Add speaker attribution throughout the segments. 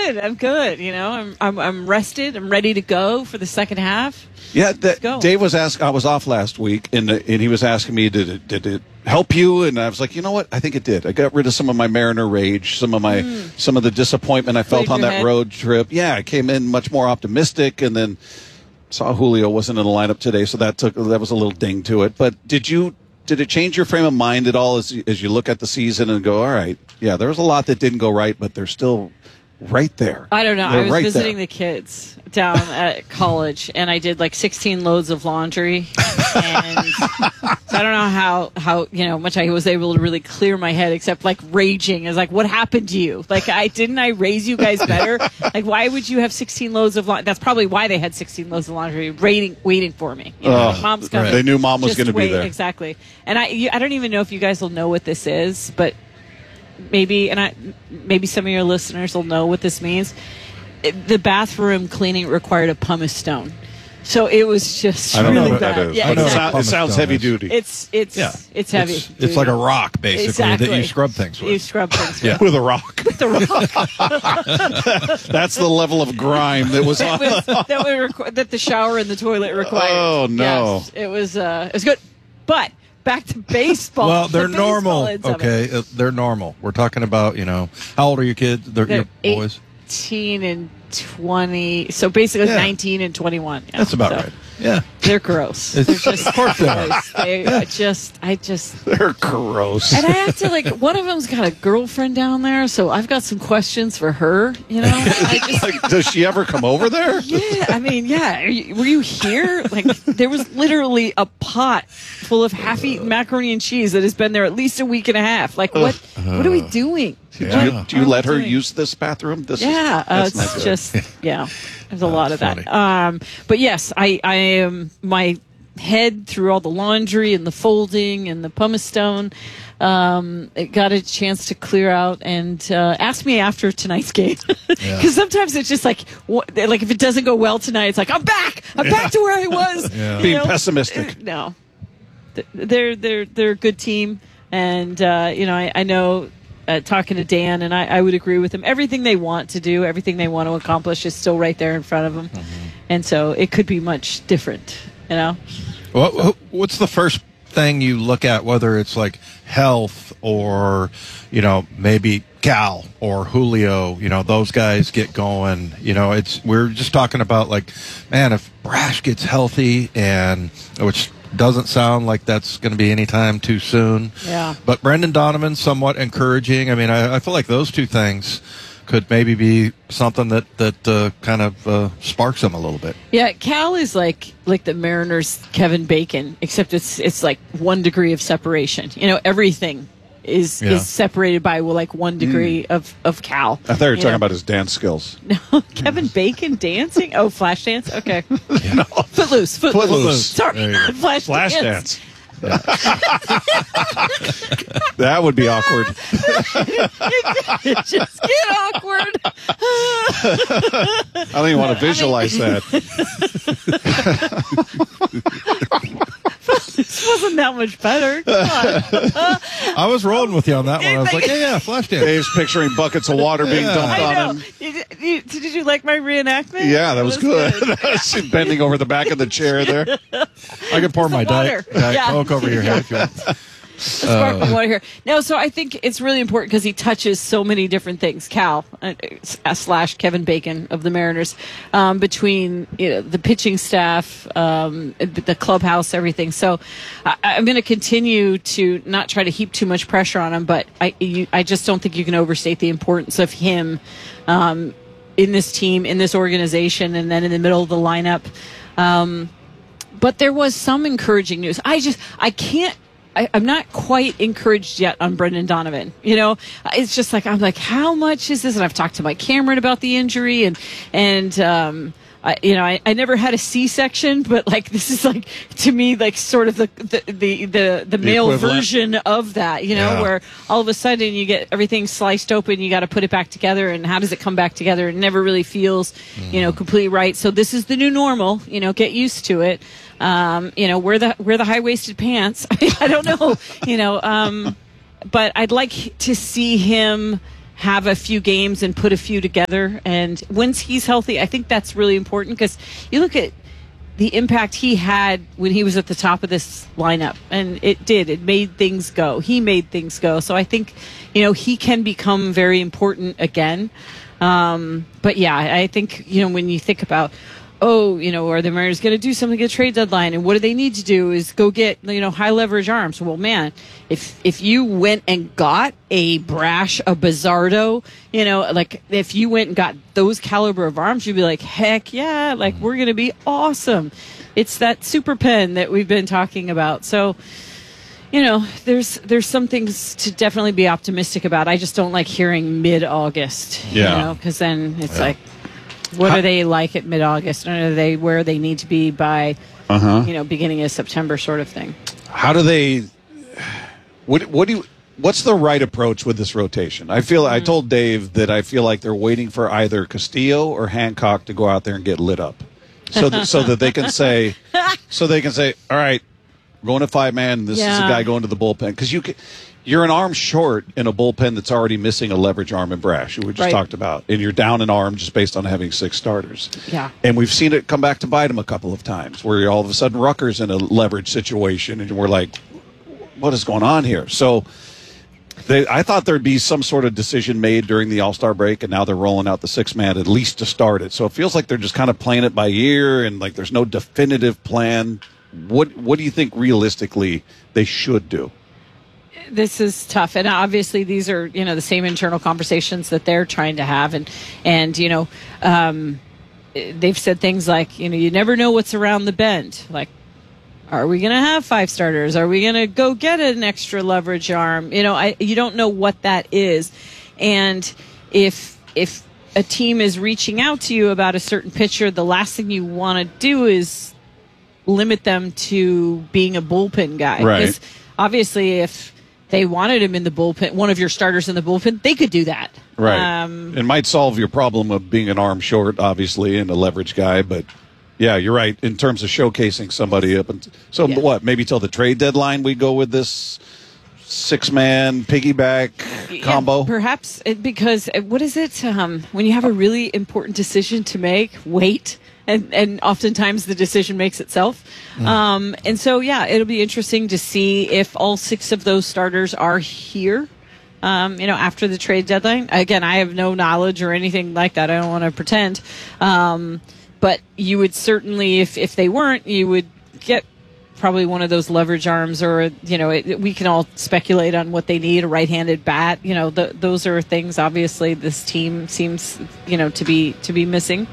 Speaker 1: good. I'm good. You know, I'm rested. I'm ready to go for the second half.
Speaker 2: Yeah, Dave was asking. I was off last week, and he was asking me, did it help you? And I was like, you know what? I think it did. I got rid of some of my Mariner rage, some of the disappointment I felt on that road trip. Yeah, I came in much more optimistic, and then saw Julio wasn't in the lineup today, so that was a little ding to it. But did it change your frame of mind at all as you look at the season and go, all right, yeah, there was a lot that didn't go right, but they're still right there.
Speaker 1: I don't know. I was visiting the kids down at college, and I did like 16 loads of laundry. And so I don't know how much I was able to really clear my head, except like raging. Is like, what happened to you? Like, didn't I raise you guys better? Like, why would you have 16 loads of laundry? That's probably why they had 16 loads of laundry waiting for me. You know, like, Mom's coming.
Speaker 2: They knew Mom was going to be there.
Speaker 1: Exactly. And I don't even know if you guys will know what this is, but maybe some of your listeners will know what this means. The bathroom cleaning required a pumice stone, so it was just
Speaker 2: I don't
Speaker 1: really
Speaker 2: know what
Speaker 1: bad.
Speaker 2: that is.
Speaker 1: Yeah, exactly.
Speaker 2: It sounds heavy duty.
Speaker 1: It's heavy.
Speaker 3: It's like a rock, basically, that you scrub things with.
Speaker 1: You scrub things with.
Speaker 2: With a rock.
Speaker 1: With a rock.
Speaker 2: That's the level of grime that was on.
Speaker 1: that the shower and the toilet required.
Speaker 2: Oh no!
Speaker 1: Yes, it was good, but. Back to baseball.
Speaker 3: Well, they're normal. Okay, they're normal. We're talking about, how old are your kids? They're your boys?
Speaker 1: 18 and 20. So basically 19 and 21. Yeah.
Speaker 3: That's about right. Yeah.
Speaker 1: They're gross. They're just, of course they are.
Speaker 2: They're gross.
Speaker 1: And I have to, one of them's got a girlfriend down there, so I've got some questions for her,
Speaker 2: Does she ever come over there?
Speaker 1: Yeah, I mean, were you here? There was literally a pot full of half-eaten macaroni and cheese that has been there at least a week and a half. What are we doing?
Speaker 2: Do you let her use this bathroom?
Speaker 1: There's a lot of
Speaker 3: funny.
Speaker 1: that. But yes, I am my head through all the laundry and the folding and the pumice stone. It got a chance to clear out and ask me after tonight's game, because sometimes it's just like if it doesn't go well tonight, it's like I'm back to where I was.
Speaker 2: Being pessimistic.
Speaker 1: No, they're a good team, and I know. Talking to Dan, and I would agree with him. Everything they want to do, everything they want to accomplish is still right there in front of them. Mm-hmm. And so it could be much different,
Speaker 3: What's the first thing you look at, whether it's like health or, maybe Cal or Julio, those guys get going, we're just talking about if Brash gets healthy, and which doesn't sound like that's going to be anytime too soon.
Speaker 1: Yeah.
Speaker 3: But Brendan Donovan, somewhat encouraging. I mean, I feel like those two things could maybe be something that kind of sparks them a little bit.
Speaker 1: Yeah, Cal is like the Mariners' Kevin Bacon, except it's like 1 degree of separation. Everything is separated by 1 degree of Cal.
Speaker 2: I thought you were talking about his dance skills.
Speaker 1: No, Kevin Bacon dancing? Oh, flash dance? Okay.
Speaker 2: No.
Speaker 1: Footloose. Sorry, flash
Speaker 2: dance. Yeah. That would be awkward.
Speaker 1: It just get awkward.
Speaker 2: I don't even want to visualize that.
Speaker 1: This wasn't that much better. Come on.
Speaker 3: I was rolling with you on that one. I was like, flash dance.
Speaker 2: Dave's picturing buckets of water being dumped on him.
Speaker 1: Did you like my reenactment?
Speaker 2: Yeah, that was good. She's bending over the back of the chair there.
Speaker 3: I can pour my Diet Coke over your head if you want.
Speaker 1: Sparkling water here. No, so I think it's really important because he touches so many different things. Cal / Kevin Bacon of the Mariners, between the pitching staff, the clubhouse, everything. So I'm going to continue to not try to heap too much pressure on him, but I just don't think you can overstate the importance of him in this team, in this organization, and then in the middle of the lineup. But there was some encouraging news. I'm not quite encouraged yet on Brendan Donovan. It's just I'm like, how much is this? And I've talked to Mike Cameron about the injury, and I never had a C-section, but this is to me sort of the male version of that. Where all of a sudden you get everything sliced open, you got to put it back together, and how does it come back together? It never really feels completely right. So this is the new normal. Get used to it. Wear the high-waisted pants. I don't know, but I'd like to see him have a few games and put a few together. And once he's healthy, I think that's really important, because you look at the impact he had when he was at the top of this lineup, and it made things go. He made things go. So I think, he can become very important again. But yeah, I think, when you think about, are the Mariners going to do something at trade deadline? And what do they need to do is go get, high leverage arms. Well, man, if you went and got a Brash, a Bizardo, if you went and got those caliber of arms, you'd be like, heck yeah, we're going to be awesome. It's that super pen that we've been talking about. So, there's some things to definitely be optimistic about. I just don't like hearing mid-August, because then it's like, what are they like at mid-August? And are they where they need to be by, beginning of September sort of thing?
Speaker 2: How do they? What's the right approach with this rotation? I told Dave that I feel like they're waiting for either Castillo or Hancock to go out there and get lit up, so that they can say, all right, we're going to 5-man. This is a guy going to the bullpen, because you're an arm short in a bullpen that's already missing a leverage arm in Brash, who we just talked about. And you're down an arm just based on having 6 starters.
Speaker 1: Yeah.
Speaker 2: And we've seen it come back to bite him a couple of times, where all of a sudden Rucker's in a leverage situation, and we're like, what is going on here? So I thought there'd be some sort of decision made during the All-Star break, and now they're rolling out the 6-man at least to start it. So it feels like they're just kind of playing it by ear, and there's no definitive plan. What do you think realistically they should do?
Speaker 1: This is tough, and obviously these are the same internal conversations that they're trying to have, and they've said things like, you never know what's around the bend. Like, are we going to have 5 starters? Are we going to go get an extra leverage arm? You don't know what that is, and if a team is reaching out to you about a certain pitcher, the last thing you want to do is limit them to being a bullpen guy.
Speaker 2: Right.
Speaker 1: Because obviously, if they wanted him in the bullpen, one of your starters in the bullpen, they could do that.
Speaker 2: Right. It might solve your problem of being an arm short, obviously, and a leverage guy. But, yeah, you're right, in terms of showcasing somebody up. What, maybe till the trade deadline we go with this 6-man piggyback combo?
Speaker 1: Perhaps, because what is it? When you have a really important decision to make, wait. And oftentimes the decision makes itself. And so, it'll be interesting to see if all 6 of those starters are here, after the trade deadline. Again, I have no knowledge or anything like that. I don't want to pretend. But you would certainly, if they weren't, you would get probably one of those leverage arms, or, we can all speculate on what they need, a right-handed bat. Those are things, obviously, this team seems, to be missing.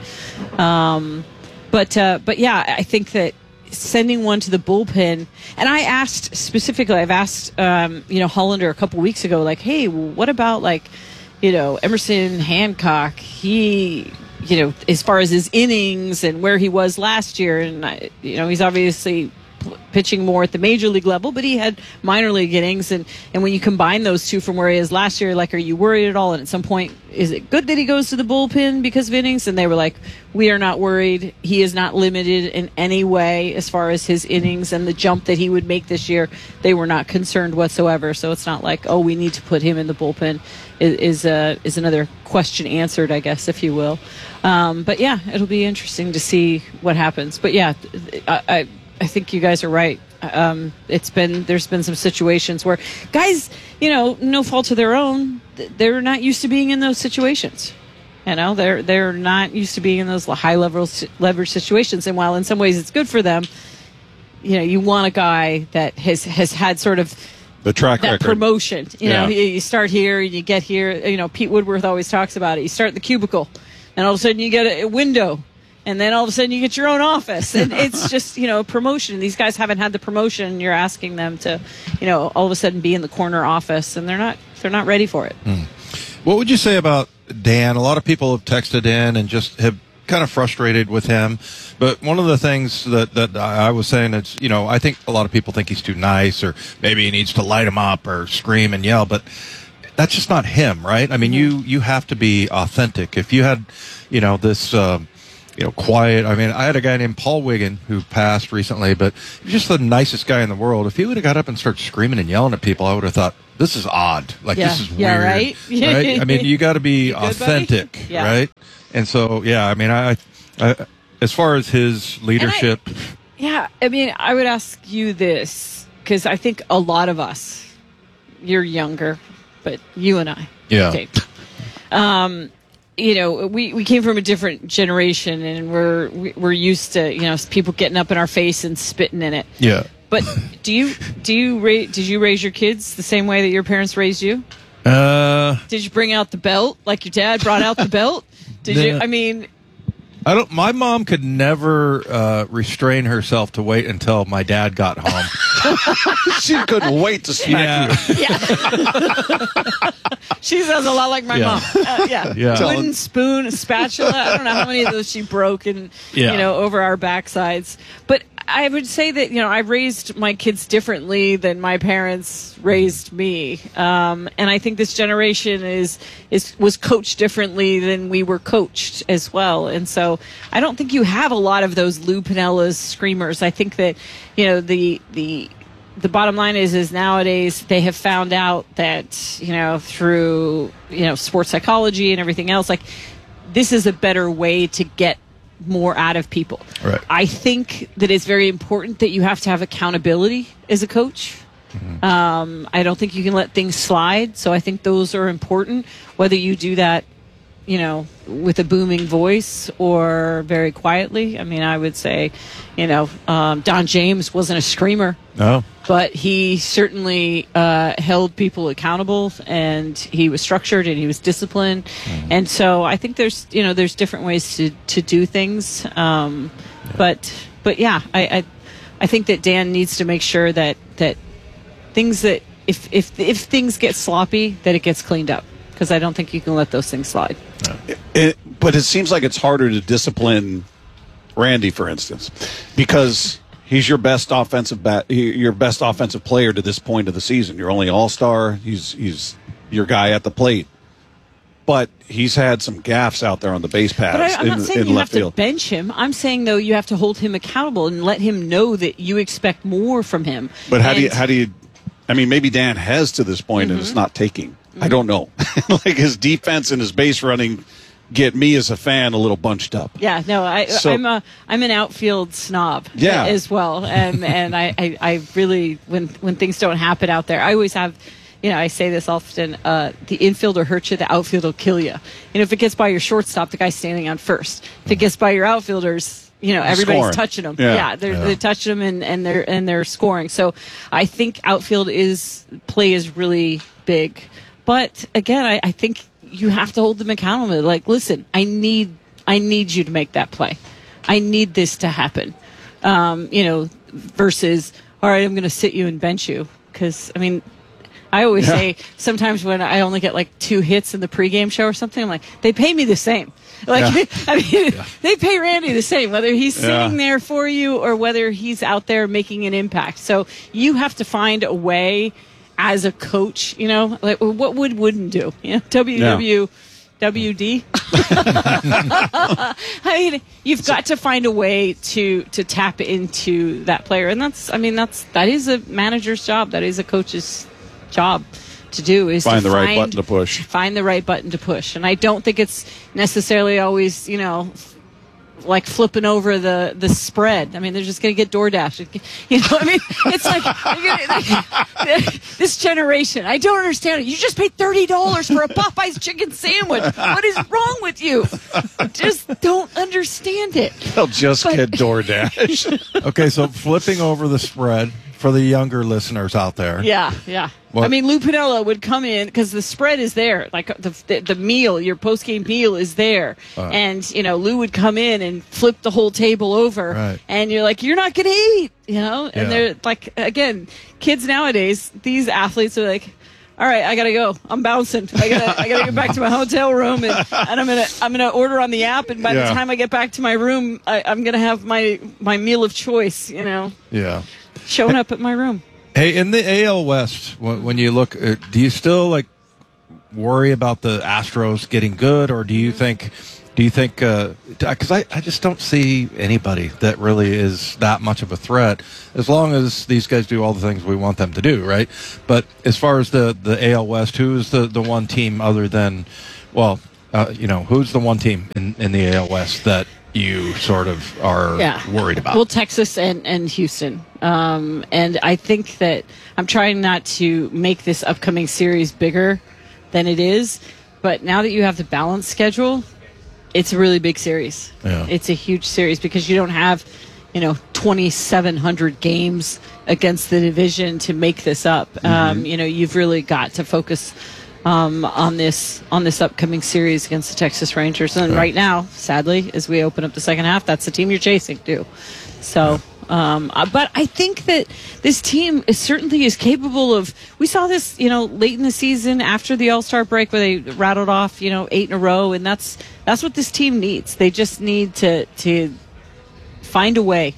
Speaker 1: But yeah, I think that sending one to the bullpen, and I've asked, Hollander a couple weeks ago, like, hey, what about, Emerson Hancock? He, as far as his innings and where he was last year, and, he's obviously pitching more at the major league level, but he had minor league innings, and when you combine those two from where he is last year, are you worried at all? And at some point, is it good that he goes to the bullpen because of innings? And they were like, we are not worried. He is not limited in any way as far as his innings and the jump that he would make this year. They were not concerned whatsoever. So it's not like, we need to put him in the bullpen. Is another question answered, I guess, if you will. But yeah, it'll be interesting to see what happens. But yeah, I think you guys are right. There's been some situations where guys, no fault of their own, they're not used to being in those situations. They're not used to being in those high leverage situations. And while in some ways it's good for them, you want a guy that has had sort of
Speaker 2: the track
Speaker 1: that
Speaker 2: record.
Speaker 1: Promotion. You start here and you get here. Pete Woodworth always talks about it. You start in the cubicle, and all of a sudden you get a window. And then all of a sudden you get your own office. And it's just, promotion. These guys haven't had the promotion. You're asking them to, all of a sudden be in the corner office, and they're not ready for it.
Speaker 3: What would you say about Dan? A lot of people have texted in and just have kind of frustrated with him. But one of the things that I was saying is, I think a lot of people think he's too nice, or maybe he needs to light him up or scream and yell. But that's just not him, right? I mean, you have to be authentic. If you had, this quiet. I mean, I had a guy named Paul Wiggin who passed recently, but he was just the nicest guy in the world. If he would have got up and started screaming and yelling at people, I would have thought, this is odd. Like, this is weird.
Speaker 1: Right?
Speaker 3: Right? I mean, you got to be authentic, right? And so, I mean, I as far as his leadership.
Speaker 1: I mean, I would ask you this, because I think a lot of us, you're younger, but you and I.
Speaker 3: Yeah.
Speaker 1: Okay. We came from a different generation, and we're used to people getting up in our face and spitting in it.
Speaker 3: Yeah.
Speaker 1: But did you raise your kids the same way that your parents raised you? Did you bring out the belt like your dad brought out the belt? Did you? I mean,
Speaker 3: I don't. My mom could never restrain herself to wait until my dad got home.
Speaker 2: She couldn't wait to smack you.
Speaker 1: Yeah. She sounds a lot like my mom. Wooden spoon, spatula. I don't know how many of those she broke and over our backsides. But I would say that I raised my kids differently than my parents raised me, and I think this generation was coached differently than we were coached as well. And so I don't think you have a lot of those Lou Piniella's screamers. I think that the bottom line is nowadays they have found out that through sports psychology and everything else, like, this is a better way to get more out of people.
Speaker 3: Right.
Speaker 1: I think that it's very important that you have to have accountability as a coach. Mm-hmm. I don't think you can let things slide. So I think those are important, whether you do that with a booming voice or very quietly. I mean, I would say, Don James wasn't a screamer.
Speaker 3: No.
Speaker 1: But he certainly held people accountable, and he was structured and he was disciplined. Mm-hmm. And so I think there's different ways to do things. But I think that Dan needs to make sure that things that if things get sloppy, that it gets cleaned up, because I don't think you can let those things slide.
Speaker 2: But it seems like it's harder to discipline Randy, for instance, because he's your best offensive player to this point of the season. You're only all-star. He's your guy at the plate. But he's had some gaffes out there on the base paths.
Speaker 1: But I'm not saying you have
Speaker 2: field.
Speaker 1: to bench him. I'm saying, though, you have to hold him accountable and let him know that you expect more from him.
Speaker 2: But how do you? I mean, maybe Dan has to this point, and it's not taking. Mm-hmm. I don't know. Like, his defense and his base running get me as a fan a little bunched up.
Speaker 1: Yeah, no, I'm an outfield snob as well, and I really, when things don't happen out there, I always have. I say this often, the infielder hurts you, the outfield will kill you. If it gets by your shortstop, the guy's standing on first. If it gets by your outfielders, everybody's
Speaker 2: scoring.
Speaker 1: Touching them.
Speaker 2: Yeah,
Speaker 1: they're touching them and they're scoring. So I think outfield play is really big. But again, I think you have to hold them accountable. Like, listen, I need you to make that play. I need this to happen. Versus, all right, I'm going to sit you and bench you. Because, I mean, I always say sometimes when I only get like 2 hits in the pregame show or something, I'm like, they pay me the same. Like, I mean, they pay Randy the same, whether he's sitting there for you or whether he's out there making an impact. So you have to find a way as a coach, like, what would Wooden do? WD. I mean, you've got to find a way to tap into that player, and that is a manager's job. That is a coach's job to do, is
Speaker 2: find
Speaker 1: to
Speaker 2: the right button to push.
Speaker 1: Find the right button to push. And I don't think it's necessarily always, like flipping over the spread. I mean, they're just going to get DoorDash. I mean, it's like this generation. I don't understand it. You just paid $30 for a Popeye's chicken sandwich. What is wrong with you? Just don't understand it.
Speaker 2: They'll just get DoorDash.
Speaker 3: Okay, so flipping over the spread for the younger listeners out there.
Speaker 1: Yeah. What? I mean, Lou Piniella would come in because the spread is there. Like the meal, your post-game meal is there. And, Lou would come in and flip the whole table over. Right. And you're like, you're not going to eat, And they're like, again, kids nowadays, these athletes are like, all right, I got to go. I'm bouncing. I got to get back to my hotel room, and I'm gonna order on the app. And by the time I get back to my room, I'm going to have my meal of choice,
Speaker 3: Yeah.
Speaker 1: Showing up at my room.
Speaker 3: Hey, in the AL West, when you look, do you still worry about the Astros getting good, or do you think? Because I just don't see anybody that really is that much of a threat, as long as these guys do all the things we want them to do, right? But as far as the AL West, who is the one team other than, who's the one team in the AL West that you sort of are worried about?
Speaker 1: Well, Texas and Houston. And I think that I'm trying not to make this upcoming series bigger than it is, but now that you have the balanced schedule, it's a really big series.
Speaker 3: Yeah.
Speaker 1: It's a huge series because you don't have, 2,700 games against the division to make this up. You've really got to focus on this upcoming series against the Texas Rangers. And right now, sadly, as we open up the second half, that's the team you're chasing too. So, but I think that this team certainly is capable of. We saw this, late in the season after the All-Star break where they rattled off, 8 in a row, and that's what this team needs. They just need to find a way.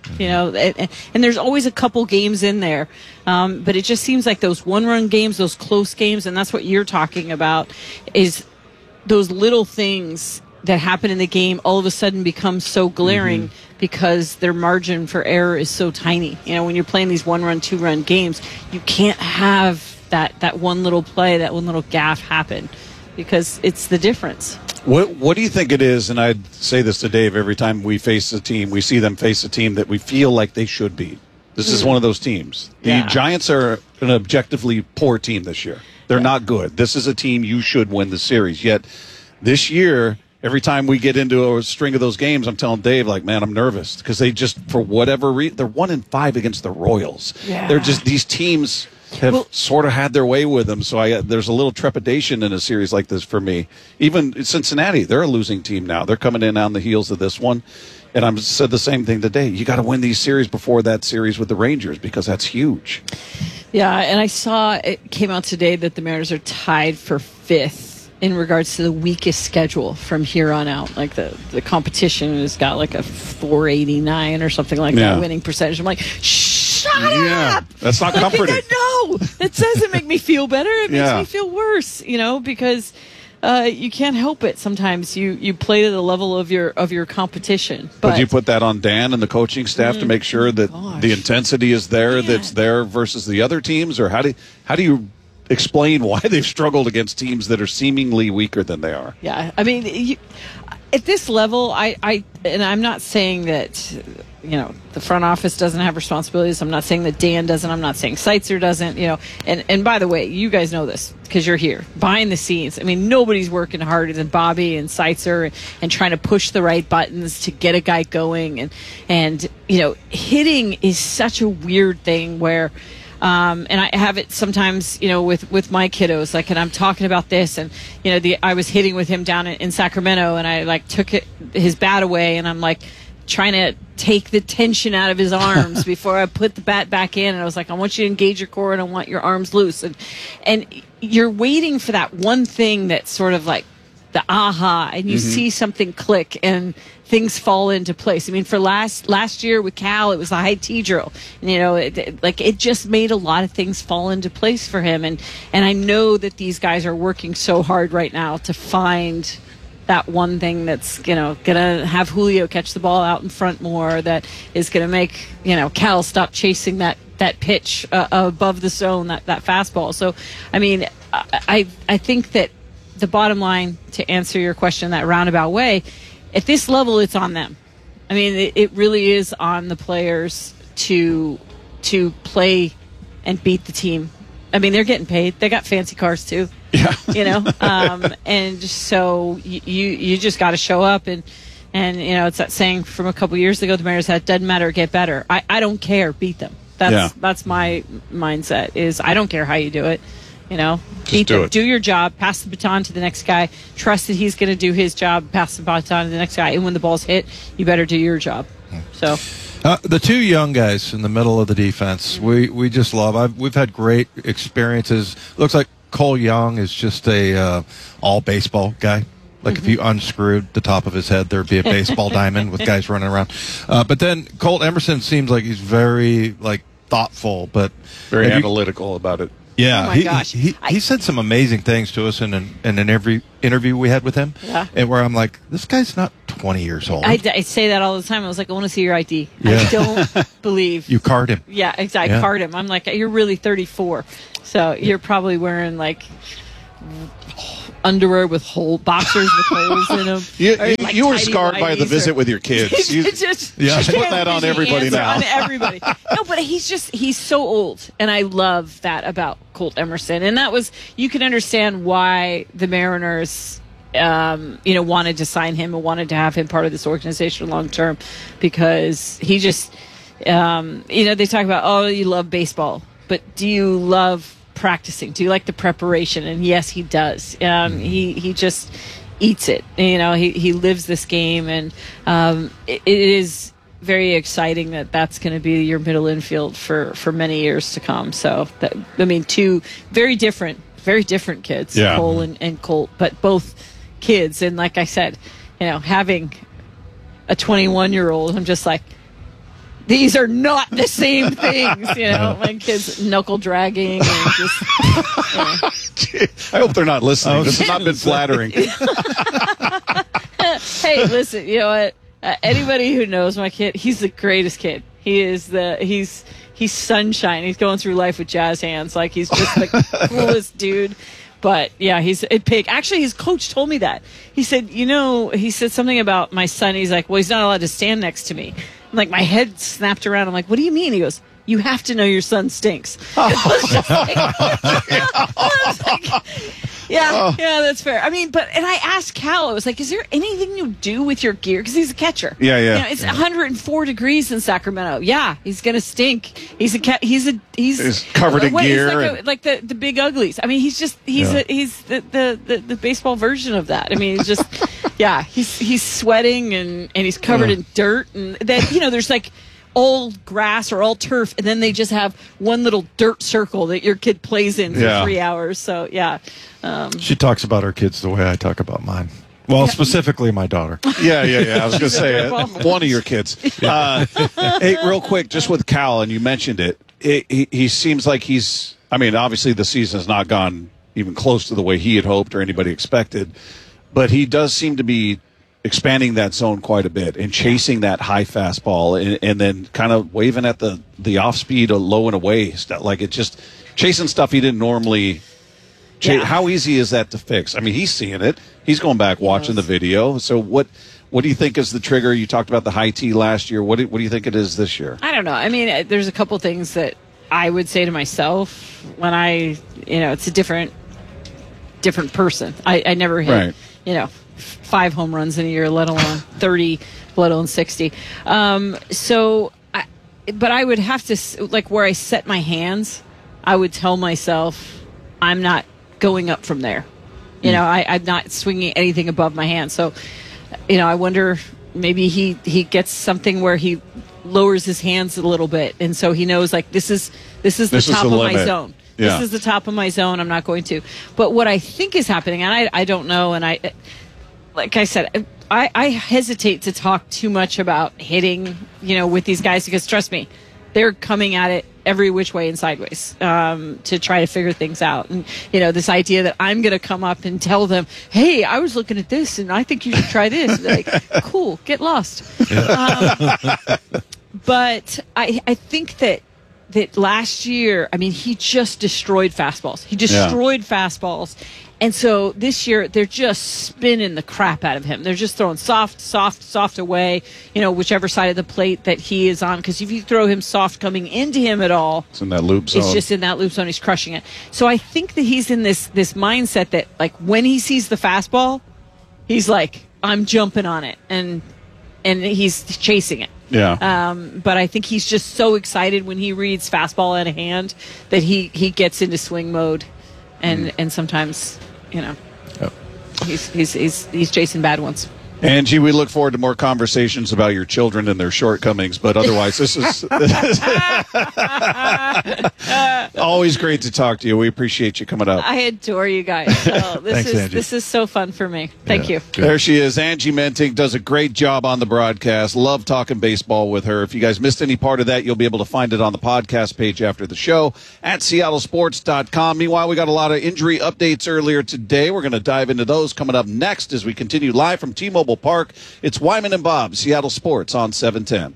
Speaker 1: And there's always a couple games in there, but it just seems like those one-run games, those close games, and that's what you're talking about, is those little things that happen in the game all of a sudden become so glaring because their margin for error is so tiny. When you're playing these one-run, two-run games, you can't have that one little play, that one little gaffe happen because it's the difference.
Speaker 2: What do you think it is? And I'd say this to Dave every time we face a team, we see them face a team that we feel like they should beat. This is one of those teams. The Giants are an objectively poor team this year. They're not good. This is a team you should win the series. Yet this year, every time we get into a string of those games, I'm telling Dave, man, I'm nervous because they just, for whatever reason, they're 1-5 against the Royals.
Speaker 1: Yeah.
Speaker 2: They're just, these teams have sort of had their way with them, so there's a little trepidation in a series like this for me. Even Cincinnati, they're a losing team now. They're coming in on the heels of this one, and I said the same thing today. You got to win these series before that series with the Rangers because that's huge.
Speaker 1: Yeah, and I saw it came out today that the Mariners are tied for 5th in regards to the weakest schedule from here on out. Like the competition has got like a 489 or something like that winning percentage. I'm like, shut up!
Speaker 2: That's not comforting.
Speaker 1: No, it doesn't make me feel better. It makes me feel worse. Because you can't help it. Sometimes you play to the level of your competition. But
Speaker 2: do you put that on Dan and the coaching staff to make sure that the intensity is there? That's there versus the other teams, or how do you explain why they've struggled against teams that are seemingly weaker than they are?
Speaker 1: Yeah, I mean, at this level, I'm not saying that the front office doesn't have responsibilities. I'm not saying that Dan doesn't. I'm not saying Seitzer doesn't. And by the way, you guys know this because you're here behind the scenes. I mean, nobody's working harder than Bobby and Seitzer and trying to push the right buttons to get a guy going. And hitting is such a weird thing where. And I have it sometimes, with my kiddos, and I'm talking about this, and I was hitting with him down in Sacramento, and I took his bat away, and I'm trying to take the tension out of his arms before I put the bat back in, and I was like, I want you to engage your core, and I want your arms loose, and you're waiting for that one thing that's sort of like the aha, and you see something click, and things fall into place. I mean, for last year with Cal, it was the high T drill. And, it just made a lot of things fall into place for him. And I know that these guys are working so hard right now to find that one thing that's, going to have Julio catch the ball out in front more, that is going to make, Cal stop chasing that pitch above the zone, that fastball. So, I mean, I think that the bottom line, to answer your question that roundabout way, at this level, it's on them. I mean, it really is on the players to play and beat the team. I mean, they're getting paid. They got fancy cars too.
Speaker 2: Yeah.
Speaker 1: And so you just got to show up and it's that saying from a couple years ago. The Mariners had, doesn't matter, get better. I don't care, beat them. That's my mindset. Is I don't care how you do it. Beat them, do your job, pass the baton to the next guy, trust that he's going to do his job, pass the baton to the next guy, and when the ball's hit, you better do your job. So,
Speaker 3: the two young guys in the middle of the defense, we just love. We've had great experiences. Looks like Cole Young is just a all baseball guy. If you unscrewed the top of his head, there'd be a baseball diamond with guys running around. But then Colt Emerson seems like he's very thoughtful, but
Speaker 2: very analytical about it.
Speaker 3: Yeah,
Speaker 1: Oh my gosh.
Speaker 3: he said some amazing things to us in an every interview we had with him.
Speaker 1: Yeah.
Speaker 3: And where I'm like, this guy's not 20 years old.
Speaker 1: I say that all the time. I was like, I want to see your ID.
Speaker 3: Yeah.
Speaker 1: I don't believe.
Speaker 3: You card him.
Speaker 1: Yeah, exactly.
Speaker 3: Yeah.
Speaker 1: Card him. I'm like, you're really 34. So you're probably wearing like underwear with boxers with holes in them.
Speaker 2: You were scarred by the visit with your kids. You
Speaker 1: just
Speaker 2: put that on everybody now.
Speaker 1: On everybody. No, but he's so old, and I love that about Colt Emerson. And that was, you can understand why the Mariners wanted to sign him and wanted to have him part of this organization long term, because he just they talk about, oh, you love baseball, but do you love practicing? Do you like the preparation? And yes, he does. He just eats it. He lives this game, and it is very exciting that's going to be your middle infield for many years to come. So two very different kids,
Speaker 2: Yeah.
Speaker 1: Cole and Colt, but both kids. And like I said, having a 21-year-old, I'm just like, these are not the same things, My kids knuckle dragging and just.
Speaker 2: I hope they're not listening. This has not been flattering.
Speaker 1: Hey, listen, you know what? Anybody who knows my kid, he's the greatest kid. He is he's sunshine. He's going through life with jazz hands. Like, he's just the coolest dude. But yeah, he's a pig. Actually, his coach told me that. He said, he said something about my son. He's like, well, he's not allowed to stand next to me. I'm like, my head snapped around. I'm like, what do you mean? He goes, you have to know your son stinks. Yeah, that's fair. I mean, and I asked Cal, I was like, is there anything you do with your gear? Because he's a catcher.
Speaker 2: Yeah.
Speaker 1: It's 104 degrees in Sacramento. Yeah, he's going to stink. He's
Speaker 2: covered in gear.
Speaker 1: He's like the big uglies. I mean, he's the baseball version of that. I mean, it's just, he's sweating and he's covered in dirt. And then, there's like all grass or all turf, and then they just have one little dirt circle that your kid plays in for 3 hours. So,
Speaker 3: she talks about her kids the way I talk about mine. Well, specifically my daughter.
Speaker 2: Yeah. I was going to say one of your kids. Hey, real quick, just with Cal, and you mentioned it, he seems like obviously the season has not gone even close to the way he had hoped or anybody expected, but he does seem to be expanding that zone quite a bit and chasing that high fastball and then kind of waving at the off speed low and away stuff. Like, it's just chasing stuff he didn't normally chase. How easy is that to fix? I mean, he's seeing it. He's going back watching the video. So what do you think is the trigger? You talked about the high tee last year. What do you think it is this year? I
Speaker 1: don't know. I mean, there's a couple things that I would say to myself when it's a different person. I never hit, 5 home runs in a year, let alone 30, let alone 60. But I would have to, like, where I set my hands, I would tell myself, I'm not going up from there. I'm not swinging anything above my hand. So, I wonder, maybe he gets something where he lowers his hands a little bit, and so he knows, like, this is the top of my zone.
Speaker 2: Yeah.
Speaker 1: This is the top of my zone. I'm not going to. But what I think is happening, and I don't know, and like I said, I hesitate to talk too much about hitting, with these guys, because trust me, they're coming at it every which way and sideways to try to figure things out. And, this idea that I'm going to come up and tell them, hey, I was looking at this and I think you should try this. Like, cool, get lost. But I think that last year, I mean, he just destroyed fastballs. He destroyed fastballs. And so this year, they're just spinning the crap out of him. They're just throwing soft away, whichever side of the plate that he is on. Because if you throw him soft coming into him at all,
Speaker 2: it's in that loop zone.
Speaker 1: It's just in that loop zone. He's crushing it. So I think that he's in this mindset that, like, when he sees the fastball, he's like, I'm jumping on it. And he's chasing it.
Speaker 2: Yeah.
Speaker 1: But I think he's just so excited when he reads fastball out of hand that he gets into swing mode. And sometimes, he's chasing bad ones.
Speaker 2: Angie, we look forward to more conversations about your children and their shortcomings, but otherwise, this is always great to talk to you. We appreciate you coming up.
Speaker 1: I adore you guys. Oh, this is so fun for me. Thank you.
Speaker 2: Good. There she is. Angie Mentink does a great job on the broadcast. Love talking baseball with her. If you guys missed any part of that, you'll be able to find it on the podcast page after the show at seattlesports.com. Meanwhile, we got a lot of injury updates earlier today. We're going to dive into those coming up next as we continue live from T-Mobile Park. It's Wyman and Bob, Seattle Sports on 710.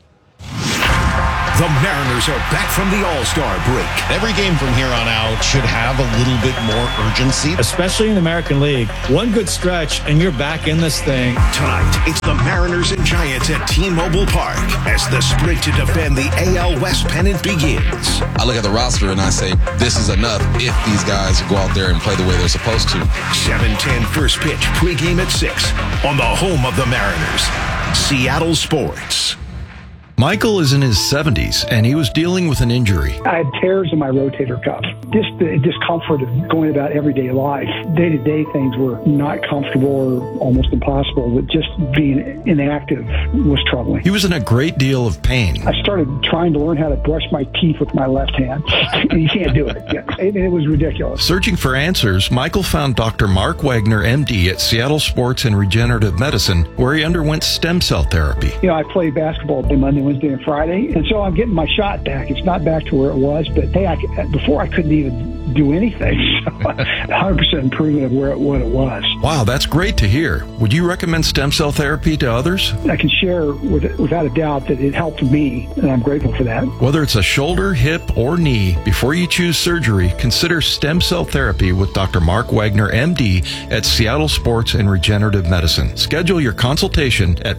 Speaker 4: The Mariners are back from the All-Star break.
Speaker 5: Every game from here on out should have a little bit more urgency.
Speaker 6: Especially in the American League. One good stretch, and you're back in this thing.
Speaker 4: Tonight, it's the Mariners and Giants at T-Mobile Park as the sprint to defend the AL West pennant begins.
Speaker 7: I look at the roster and I say, this is enough if these guys go out there and play the way they're supposed to.
Speaker 4: 7:10 first pitch, pregame at 6 on the home of the Mariners, Seattle Sports.
Speaker 3: Michael is in his 70s, and he was dealing with an injury.
Speaker 8: I had tears in my rotator cuff. Just the discomfort of going about everyday life. Day-to-day things were not comfortable or almost impossible, but just being inactive was troubling.
Speaker 3: He was in a great deal of pain.
Speaker 8: I started trying to learn how to brush my teeth with my left hand, and you can't do it. It was ridiculous.
Speaker 3: Searching for answers, Michael found Dr. Mark Wagner, MD, at Seattle Sports and Regenerative Medicine, where he underwent stem cell therapy.
Speaker 8: You know, I play basketball Monday, Wednesday, and Friday, and so I'm getting my shot back. It's not back to where it was, but hey, before I couldn't even do anything. So 100% improvement of what it was.
Speaker 3: Wow, that's great to hear. Would you recommend stem cell therapy to others?
Speaker 8: I can share without a doubt that it helped me, and I'm grateful for that.
Speaker 3: Whether it's a shoulder, hip, or knee, before you choose surgery, consider stem cell therapy with Dr. Mark Wagner, MD, at Seattle Sports and Regenerative Medicine. Schedule your consultation at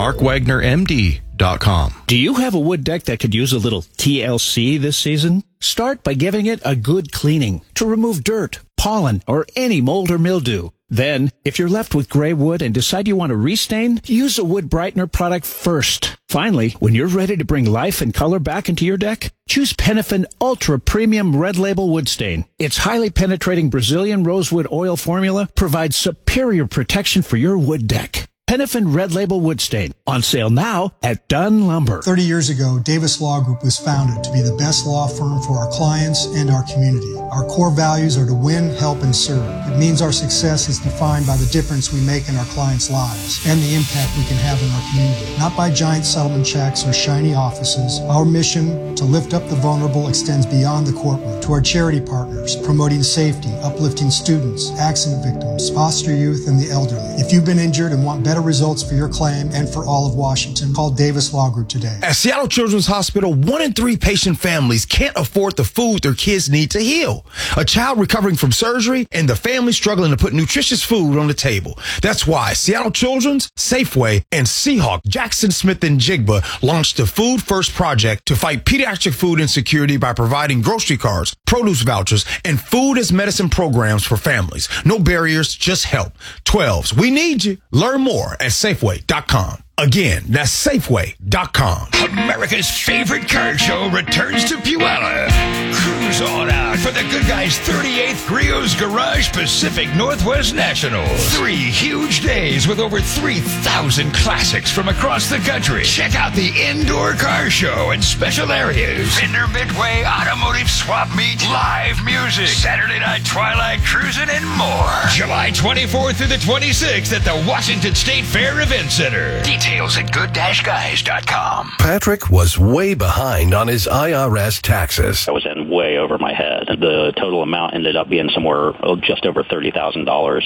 Speaker 3: drmarkwagnermd.com.
Speaker 9: Do you have a wood deck that could use a little TLC this season? Start by giving it a good cleaning to remove dirt, pollen, or any mold or mildew. Then, if you're left with gray wood and decide you want to restain, use a wood brightener product first. Finally, when you're ready to bring life and color back into your deck, choose Penifin Ultra Premium Red Label Wood Stain. Its highly penetrating Brazilian rosewood oil formula provides superior protection for your wood deck. Penifin Red Label Wood Stain, on sale now at Dunn Lumber.
Speaker 10: 30 years ago, Davis Law Group was founded to be the best law firm for our clients and our community. Our core values are to win, help, and serve. It means our success is defined by the difference we make in our clients' lives and the impact we can have in our community. Not by giant settlement checks or shiny offices. Our mission to lift up the vulnerable extends beyond the courtroom to our charity partners, promoting safety, uplifting students, accident victims, foster youth, and the elderly. If you've been injured and want better results for your claim and for all of Washington, call Davis Law Group today.
Speaker 11: At Seattle Children's Hospital, 1 in 3 patient families can't afford the food their kids need to heal. A child recovering from surgery and the family struggling to put nutritious food on the table. That's why Seattle Children's, Safeway, and Seahawk, Jackson Smith, and Jigba launched the Food First Project to fight pediatric food insecurity by providing grocery cards, produce vouchers, and food as medicine programs for families. No barriers, just help. 12s, we need you. Learn more at Safeway.com. Again, that's Safeway.com.
Speaker 4: America's favorite car show returns to Puyallup. Cruise on out for the Good Guys 38th Griot's Garage Pacific Northwest National. 3 huge days with over 3,000 classics from across the country. Check out the indoor car show and special areas. Vendor Midway Automotive Swap Meet, live music, Saturday night twilight cruising, and more. July 24th through the 26th at the Washington State Fair Event Center. Details at good-guys.com.
Speaker 12: Patrick was way behind on his IRS taxes.
Speaker 13: I was in way over my head. The total amount ended up being somewhere just over $30,000.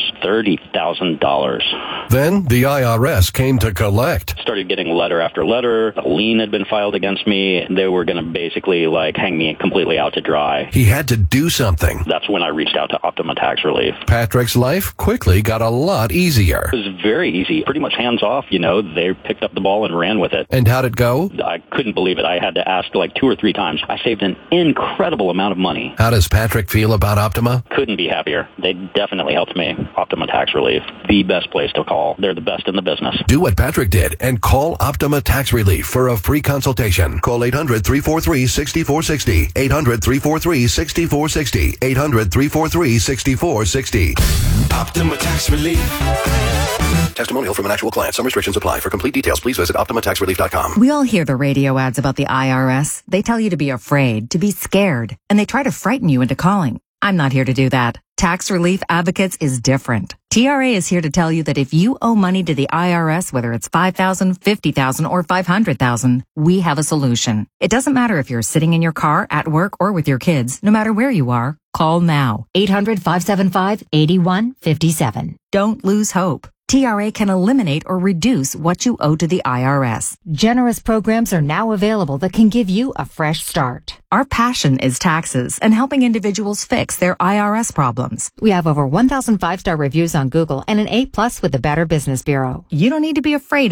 Speaker 13: $30,000.
Speaker 12: Then the IRS came to collect.
Speaker 13: Started getting letter after letter. A lien had been filed against me. They were going to basically hang me completely out to dry.
Speaker 12: He had to do something.
Speaker 13: That's when I reached out to Optima Tax Relief.
Speaker 12: Patrick's life quickly got a lot easier.
Speaker 13: It was very easy. Pretty much hands off, They picked up the ball and ran with it.
Speaker 12: And how'd it go?
Speaker 13: I couldn't believe it. I had to ask 2 or 3 times. I saved an incredible amount of money.
Speaker 12: How does Patrick feel about Optima?
Speaker 13: Couldn't be happier. They definitely helped me. Optima Tax Relief, the best place to call. They're the best in the business.
Speaker 12: Do what Patrick did and call Optima Tax Relief for a free consultation. Call 800-343-6460. 800-343-6460. 800-343-6460.
Speaker 4: Optima Tax Relief.
Speaker 12: Testimonial from an actual client. Some restrictions apply. For complete details, please visit OptimaTaxRelief.com.
Speaker 14: We all hear the radio ads about the IRS. They tell you to be afraid, to be scared, and they try to frighten you into calling. I'm not here to do that. Tax Relief Advocates is different. TRA is here to tell you that if you owe money to the IRS, whether it's $5,000, $50,000, or $500,000, we have a solution. It doesn't matter if you're sitting in your car, at work, or with your kids. No matter where you are, call now.
Speaker 15: 800-575-8157.
Speaker 14: Don't lose hope. TRA can eliminate or reduce what you owe to the IRS.
Speaker 15: Generous programs are now available that can give you a fresh start.
Speaker 14: Our passion is taxes and helping individuals fix their IRS problems.
Speaker 15: We have over 1,000 5-star reviews on Google and an A+ with the Better Business Bureau.
Speaker 14: You don't need to be afraid